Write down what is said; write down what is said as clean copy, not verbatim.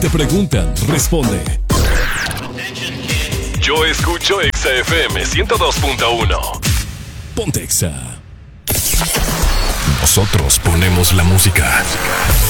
Te preguntan, responde. Yo escucho Exa FM 102.1. Ponte Exa. Nosotros ponemos la música.